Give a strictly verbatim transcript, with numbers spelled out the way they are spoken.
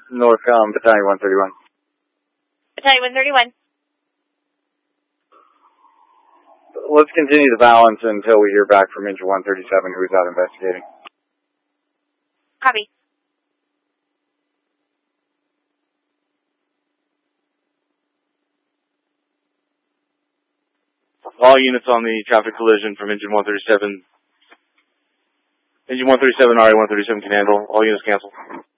Northcom, Battalion one thirty-one. Battalion one thirty-one. Let's continue the balance until we hear back from Engine one thirty-seven, who is out investigating. Copy. All units on the traffic collision from Engine one thirty-seven. Engine one thirty-seven, R A one thirty-seven can handle. All units cancel.